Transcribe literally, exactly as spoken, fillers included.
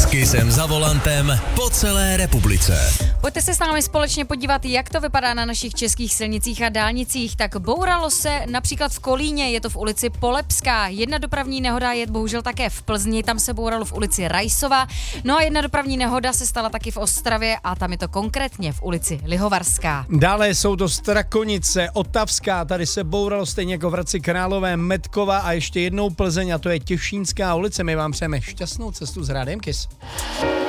Kissem za volantem po celé republice. Pojďte se s námi společně podívat, jak to vypadá na našich českých silnicích a dálnicích. Tak bouralo se například v Kolíně, je to v ulici Polepská. Jedna dopravní nehoda je bohužel také v Plzni, tam se bouralo v ulici Rajsova. No a jedna dopravní nehoda se stala taky v Ostravě a tam je to konkrétně v ulici Lihovarská. Dále jsou to Strakonice, Otavská, tady se bouralo stejně jako v Hradci Králové, Metkova a ještě jednou Plzeň a to je Těšínská ulice. My vám přejeme šťastnou cestu s Rádiem Kiss.